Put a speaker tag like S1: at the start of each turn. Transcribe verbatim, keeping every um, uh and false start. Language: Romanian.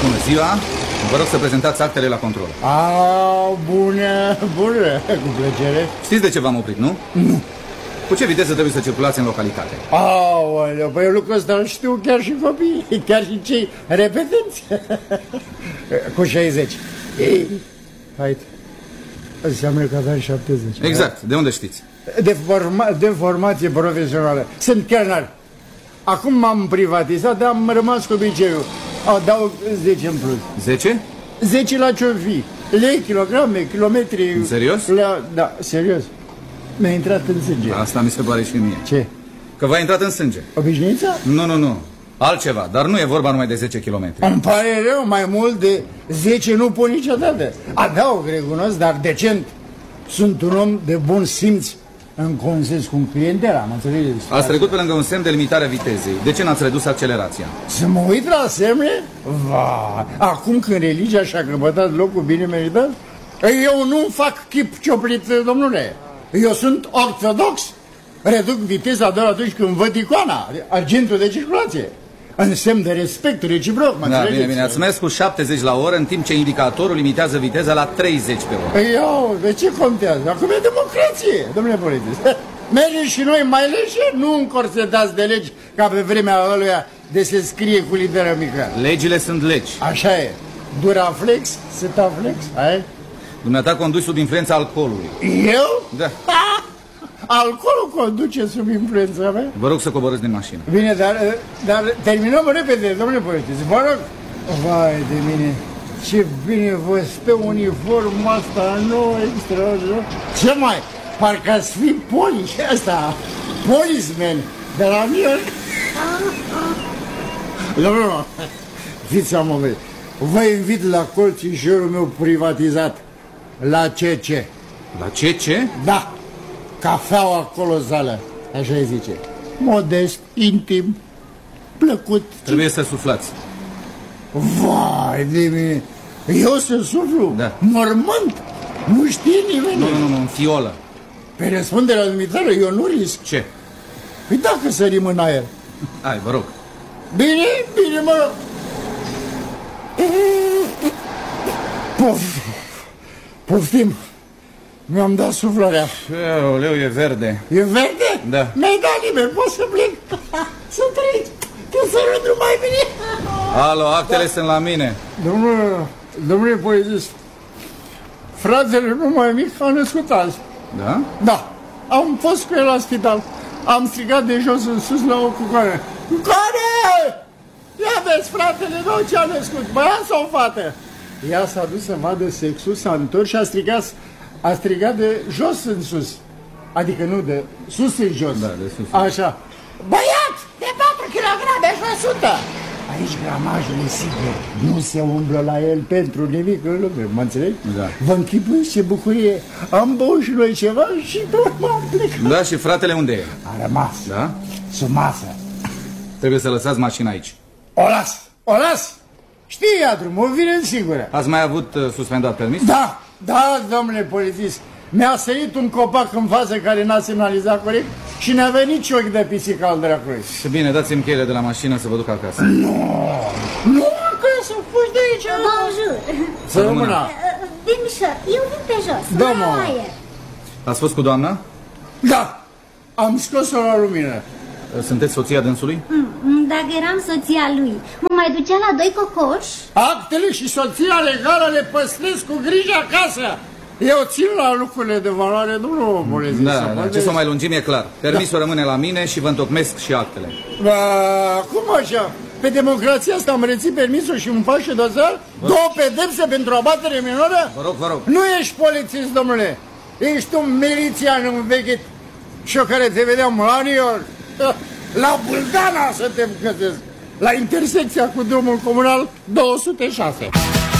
S1: Bună ziua! Vă rog să prezentați actele la control.
S2: A, bună, bună, cu plăcere.
S1: Știți de ce v-am oprit, nu?
S2: Nu.
S1: Cu ce viteză trebuie să circulați în localitate?
S2: Aoleu, păi lucrul ăsta îl știu chiar și copiii, chiar și cei repetenți. Cu șaizeci. Ei, hai, înseamnă că aveam șaptezeci.
S1: Exact, de unde știți?
S2: De, forma, de formație profesională. Sunt chelnar. Acum m-am privatizat, dar am rămas cu obiceiul. A, dau zece în plus.
S1: zece?
S2: zece la ce-o fi. Lei, kilograme, kilometri.
S1: Serios?
S2: La, da, serios. Mi-a intrat în sânge.
S1: Asta mi se pare și mie.
S2: Ce?
S1: Că v-a intrat în sânge.
S2: Obișnuința?
S1: Nu, nu, nu. Altceva, dar nu e vorba numai de zece kilometri.
S2: Îmi pare rău, mai mult de zece nu pun niciodată. Adaug, recunosc, dar decent. Sunt un om de bun simț în consens cu clientela, mă înțelegeți?
S1: Ați trecut pe lângă un semn de limitare a vitezei. De ce n-ați redus accelerația?
S2: Să mă uit la semne? Va, acum când religia și-a căpătat locul bine meritat, eu nu fac chip cioplit, domnule. Eu sunt ortodox. Reduc viteza doar atunci când văd icoana, agentul de circulație, în semn de respect reciproc, mă
S1: Da, bine, bine, ați mers cu șaptezeci la oră, în timp ce indicatorul limitează viteza la treizeci pe oră.
S2: Eu, de ce contează? Acum e democrație, domnule polițist. Mergeți și noi mai leșe, nu încorsetați de legi ca pe vremea ăluia de se scrie cu literă mică.
S1: Legile sunt legi.
S2: Așa e. Duraflex, Setaflex, ai?
S1: Dumneata conduci sub influența alcoolului.
S2: Eu?
S1: Da.
S2: Ha! Alcoolul conduce sub influența mea?
S1: Vă rog să coborâți din mașină.
S2: Bine, dar, dar terminăm repede, domnule polițist. Vă rog. Vai de mine, ce bine vă stă uniformul asta nouă, extraordinar. Ce mai? Parcă ați fi poli ăsta, policeman de la New York. Domnule, fiți amabili, vă invit la colțișorul meu privatizat, la C C.
S1: La ce ce?
S2: Da, cafeaua colozală, așa îi zice. Modest, intim, plăcut.
S1: Trebuie să suflați.
S2: Vai de mine, eu să suflu?
S1: Da.
S2: Mormânt, nu știe nimeni.
S1: Nu, nu, nu, nu, în fiolă.
S2: Pe răspunderea dumitare, eu nu risc.
S1: Ce?
S2: Păi dacă sărim în aer.
S1: Hai, vă rog.
S2: Bine, bine, mă rog. Pof, poftim. Mi-am dat suflarea.
S1: Leu, e verde.
S2: E verde?
S1: Da.
S2: Mi-ai dat liber, pot să plec. Să treci. Te sărut numai bine.
S1: Alo, actele da. sunt la mine.
S2: Domnule, domnule polițist, fratele nu mai mic a născut azi.
S1: Da?
S2: Da. Am fost cu el la spital. Am strigat de jos în sus la o cucoare. Cucoare! Ia vezi, fratele meu ce a născut, băiat sau fată? Ea s-a dus să vadă sexul, s-a întors și a strigat, a strigat de jos în sus. Adică nu de sus în jos.
S1: Da, de sus.
S2: Așa. Băiat, de patru kilograme și o sută. Aici gramajul e sigur. Nu se umblă la el pentru nimic în lume, mă înțelegi?
S1: Da.
S2: Vă închipuiți ce bucurie. Am băut și noi ceva și tot m-am plecat.
S1: Da, și fratele unde e?
S2: A rămas.
S1: Da?
S2: Sub masă.
S1: Trebuie să lăsați mașina aici.
S2: O las, o las. Știi ea drumul, vine în singură.
S1: Ați mai avut uh, suspendat permis?
S2: Da, da, domnule polițist. Mi-a sărit un copac în față care n-a semnalizat corect și n-a venit nici ochi de pisică al dracului.
S1: Bine, dați-mi cheile de la mașină să vă duc acasă.
S2: Nu, nu acasă, fugi de aici.
S3: Bonjour.
S2: Să rămână.
S3: Demnișor, eu vin pe jos.
S2: Da, mă.
S1: Ați fost cu doamna?
S2: Da, am scos-o la lumină.
S1: Sunteți soția dânsului?
S3: Mm, Dacă eram soția lui, mă mai ducea la doi cocoși?
S2: Actele și soția legală le păstrez cu grijă acasă. Eu țin la lucrurile de valoare, nu polițist.
S1: Da, da, ce să mai lungim e clar. Permisul da. rămâne la mine și vă întocmesc și actele.
S2: Ba, cum așa? Pe democrația asta am rețit permisul și îmi faci și dosar? Două pedepse pentru abatere minoră?
S1: Vă rog, vă rog.
S2: Nu ești polițist, domnule. Ești un milițian învechit. Și eu care te vedeam la New York, la Buldana să te găsesc, la intersecția cu drumul comunal două sute șase.